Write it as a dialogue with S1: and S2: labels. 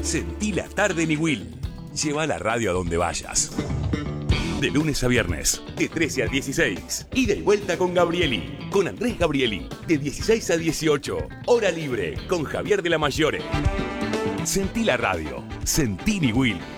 S1: Sentí la tarde ni Will. Lleva la radio a donde vayas. De lunes a viernes, de 13 a 16. Ida y vuelta con Gabrieli. Con Andrés Gabrieli. De 16 a 18. Hora libre con Javier de la Mayore. Sentí la radio. Sentí ni Will.